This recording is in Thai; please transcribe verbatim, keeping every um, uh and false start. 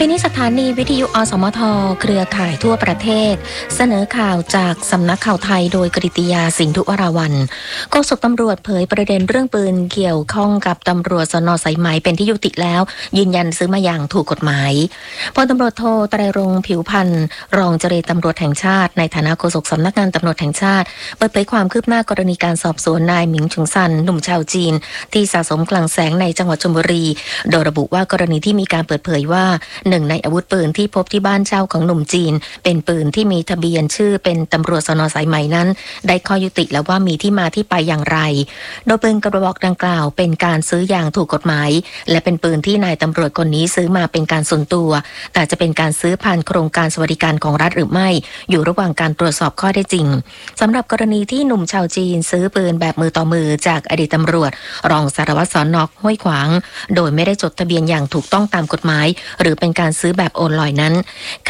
ปีนี้สถานีวิทยุอสมทเครือข่ายทั่วประเทศเสนอข่าวจากสำนักข่าวไทยโดยกฤติยาสินธุวราวัลย์โฆษกตำรวจเผยประเด็นเรื่องปืนเกี่ยวข้องกับตำรวจสน.สายไหมเป็นที่ยุติแล้วยืนยันซื้อมาอย่างถูกกฎหมายพลตำรวจโทไตรรงค์ผิวพันธ์รองเจรตำรวจแห่งชาติในฐานะโฆษกสำนักงานตำรวจแห่งชาติเปิดเผยความคืบหน้ากรณีการสอบสวนนายหมิงชุงซันหนุ่มชาวจีนที่สะสมกลั่งแสงในจังหวัดชลบุรีโดยระบุว่ากรณีที่มีการเปิดเผยว่าหนึ่งในอาวุธปืนที่พบที่บ้านเช่าของหนุ่มจีนเป็นปืนที่มีทะเบียนชื่อเป็นตำรวจสน.สายไหมนั้นได้ข้อยุติแล้วว่ามีที่มาที่ไปอย่างไรโดยปืนกระบอกดังกล่าวเป็นการซื้ออย่างถูกกฎหมายและเป็นปืนที่นายตำรวจคนนี้ซื้อมาเป็นการส่วนตัวแต่จะเป็นการซื้อผ่านโครงการสวัสดิการของรัฐหรือไม่อยู่ระหว่างการตรวจสอบข้อได้จริงสำหรับกรณีที่หนุ่มชาวจีนซื้อปืนแบบมือต่อมือจากอดีตตำรวจรองสารวัตรสน.ห้วยขวางโดยไม่ได้จดทะเบียนอย่างถูกต้องตามกฎหมายหรือเป็นการซื้อแบบโอนลอยนั้น